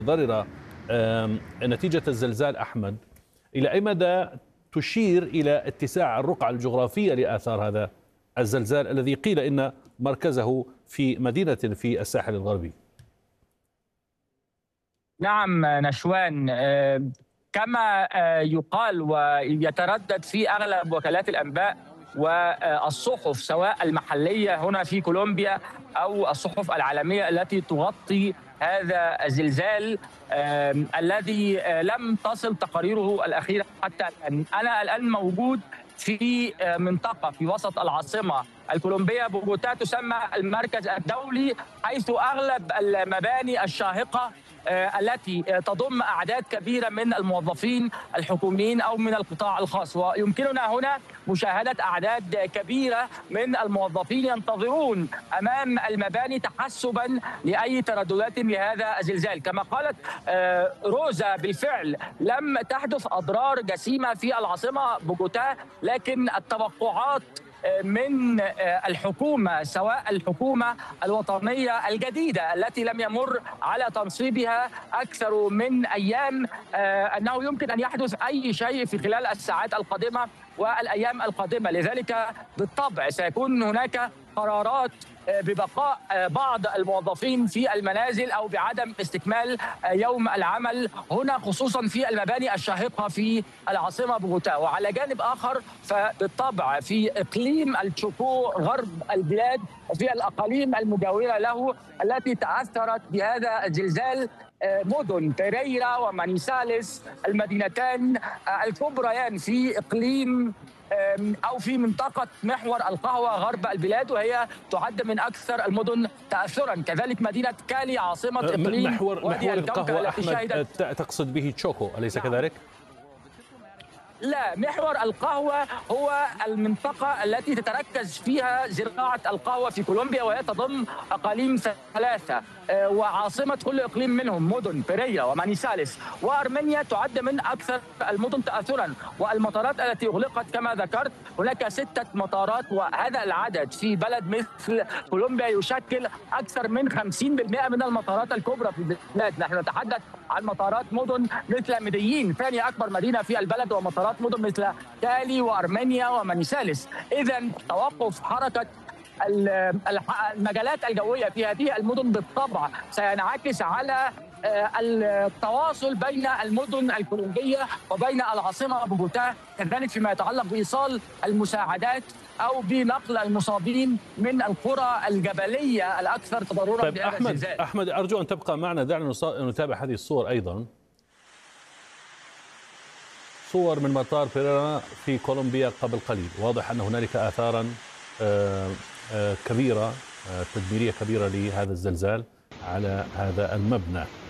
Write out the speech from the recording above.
ضرر نتيجة الزلزال أحمد، إلى أي مدى تشير إلى اتساع الرقعة الجغرافية لآثار هذا الزلزال الذي قيل إن مركزه في مدينة في الساحل الغربي؟ نعم نشوان، كما يقال ويتردد في أغلب وكالات الأنباء والصحف سواء المحلية هنا في كولومبيا أو الصحف العالمية التي تغطي هذا الزلزال الذي لم تصل تقاريره الأخيرة حتى الآن. أنا الآن موجود في منطقة في وسط العاصمة الكولومبية بوغوتا تسمى المركز الدولي، حيث أغلب المباني الشاهقة التي تضم أعداد كبيرة من الموظفين الحكوميين أو من القطاع الخاص، ويمكننا هنا مشاهدة أعداد كبيرة من الموظفين ينتظرون أمام المباني تحسبا لأي ترددات لهذا الزلزال. كما قالت روزا، بالفعل لم تحدث أضرار جسيمة في العاصمة بوغوتا، لكن التوقعات من الحكومة سواء الحكومة الوطنية الجديدة التي لم يمر على تنصيبها أكثر من أيام أنه يمكن أن يحدث أي شيء في خلال الساعات القادمة والأيام القادمة. لذلك بالطبع سيكون هناك قرارات ببقاء بعض الموظفين في المنازل أو بعدم استكمال يوم العمل هنا، خصوصا في المباني الشاهقة في العاصمة بوغوتا. وعلى جانب آخر فبالطبع في إقليم التشوكو غرب البلاد وفي الأقاليم المجاورة له التي تأثرت بهذا الزلزال مدن بيريرا ومانيساليس، المدينتان الكبريان في إقليم أو في منطقة محور القهوة غرب البلاد، وهي تعد من أكثر المدن تأثرا. كذلك مدينة كالي عاصمة إقليم محور القهوة التي أحمد تقصد به تشوكو أليس كذلك؟ لا، محور القهوة هو المنطقة التي تتركز فيها زراعة القهوة في كولومبيا، وهي تضم أقاليم ثلاثة، وعاصمة كل إقليم منهم مدن بيريا ومانيساليس وأرمينيا تعد من أكثر المدن تأثرا. والمطارات التي أغلقت كما ذكرت، هناك 6 مطارات، وهذا العدد في بلد مثل كولومبيا يشكل أكثر من 50% من المطارات الكبرى في البلاد. نحن نتحدث عن مطارات مدن مثل ميديين ثاني أكبر مدينة في البلد، ومطارات مدن مثل كالي وأرمينيا ومانيساليس. إذا توقف حركة المجالات الجوية في هذه المدن بالطبع سينعكس على التواصل بين المدن الكولومبية وبين العاصمة بوغوتا، كذلك فيما يتعلق بإيصال المساعدات أو بنقل المصابين من القرى الجبلية الأكثر تضررا بهذا الزلزال. أحمد أرجو أن تبقى معنا، دعنا نتابع هذه الصور أيضا. صور من مطار بيريرا في كولومبيا قبل قليل، واضح أن هنالك آثارا كبيرة تدميرية كبيرة لهذا الزلزال على هذا المبنى.